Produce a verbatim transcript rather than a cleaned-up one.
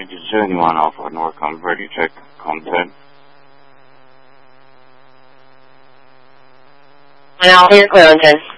Agent seventy-one Alpha Norcom, ready to check content. Now, here, Clinton.